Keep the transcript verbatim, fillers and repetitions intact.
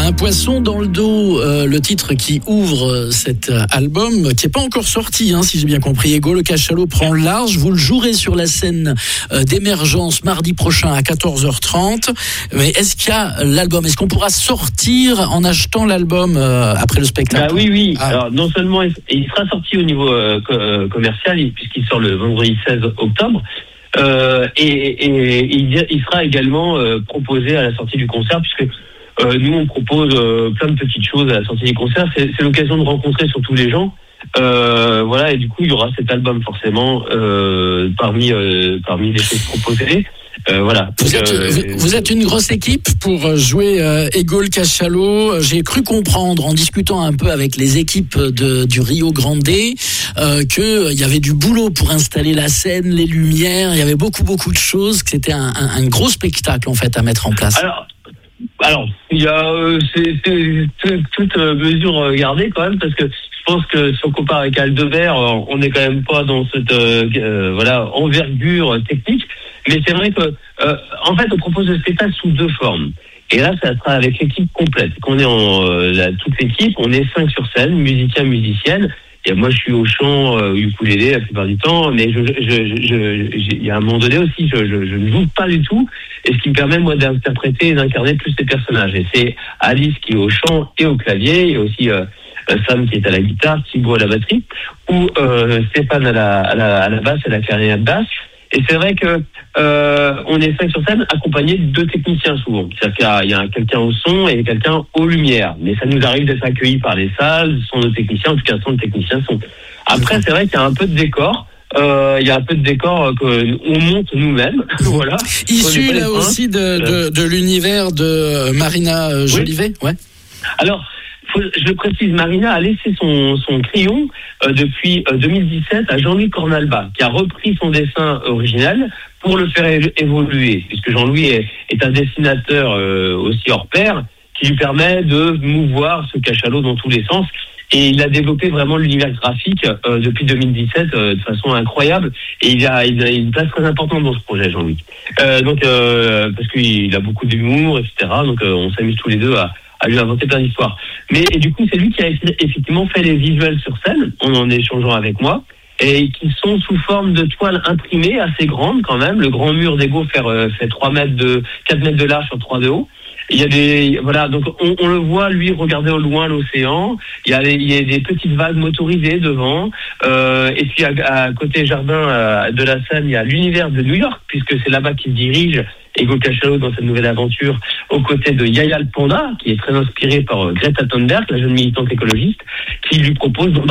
Un poisson dans le dos, euh, le titre qui ouvre euh, cet euh, album, qui n'est pas encore sorti, hein, si j'ai bien compris. Ego le cachalot prend le large. Vous le jouerez sur la scène euh, d'Émergence mardi prochain à quatorze heures trente. Mais est-ce qu'il y a l'album? Est-ce qu'on pourra sortir en achetant l'album euh, après le spectacle? Bah oui, oui. Ah. Alors non seulement il, il sera sorti au niveau euh, co- euh, commercial, puisqu'il sort le vendredi seize octobre. Euh, et, et, et il, il sera également euh, proposé à la sortie du concert, puisque euh, nous on propose euh, plein de petites choses à la sortie du concert. C'est, c'est l'occasion de rencontrer surtout les gens. Euh, voilà, et du coup il y aura cet album forcément euh, parmi euh, parmi les choses proposées. Euh, voilà. Vous, Donc, êtes, euh, vous, vous êtes une grosse équipe pour jouer euh, Ego le cachalot. J'ai cru comprendre en discutant un peu avec les équipes de, du Rio Grande euh, qu'il y avait du boulot pour installer la scène, les lumières, il y avait beaucoup beaucoup de choses, que c'était un, un, un gros spectacle en fait à mettre en place. Alors, alors il y a euh, c'est, c'est, c'est toute mesure gardée quand même, parce que je pense que si on compare avec Aldebert, on n'est quand même pas dans cette euh, euh, voilà envergure technique. Mais c'est vrai que, euh, en fait, on propose le spectacle sous deux formes. Et là, ça sera avec l'équipe complète. Qu'on est en, euh, la, toute l'équipe, on est cinq sur scène, musiciens, musiciennes. Et moi, je suis au chant, euh, ukulélé la plupart du temps. Mais je, je, je, je, il y a un moment donné aussi, je, je, je ne joue pas du tout. Et ce qui me permet, moi, d'interpréter et d'incarner plus ces personnages. Et c'est Alice qui est au chant et au clavier. Il y a aussi euh, Sam qui est à la guitare, Thibaut à la batterie, ou euh, Stéphane à la, à la, à la basse, à la clarinette basse. Et c'est vrai que euh, on est cinq sur scène, accompagnés de deux techniciens souvent. C'est-à-dire qu'il y a, il y a quelqu'un au son et quelqu'un aux lumières. Mais ça nous arrive d'être accueillis par les salles, ce sont nos techniciens, en tout cas ce sont nos techniciens son. Après, c'est vrai qu'il y a un peu de décor. Euh, il y a un peu de décor qu'on monte nous-mêmes. Voilà. Issu là aussi de, de, de l'univers de Marina Jolivet, oui. Ouais. Alors, faut, je le précise, Marina a laissé son, son crayon euh, depuis euh, deux mille dix-sept à Jean-Louis Cornalba, qui a repris son dessin original pour le faire é- évoluer, puisque Jean-Louis est, est un dessinateur euh, aussi hors pair, qui lui permet de mouvoir ce cachalot dans tous les sens. Et il a développé vraiment l'univers graphique euh, depuis deux mille dix-sept euh, de façon incroyable. Et il a, il a une place très importante dans ce projet, Jean-Louis. Euh, donc, euh, parce qu'il a beaucoup d'humour, et cetera. Donc, euh, on s'amuse tous les deux à à lui inventer plein d'histoires. Mais et du coup, c'est lui qui a effectivement fait les visuels sur scène, en en échangeant avec moi, et qui sont sous forme de toiles imprimées assez grandes quand même. Le grand mur d'Ego fait, euh, fait trois mètres de, quatre mètres de large sur trois de haut. Il y a des, voilà, donc on, on le voit lui regarder au loin l'océan. Il y a, des, il y a des petites vagues motorisées devant. Euh, et puis à, à côté jardin à, de la scène, il y a l'univers de New York, puisque c'est là-bas qu'il dirige Ego le cachalot dans cette nouvelle aventure, aux côtés de Yaya le panda, qui est très inspiré par Greta Thunberg, la jeune militante écologiste, qui lui propose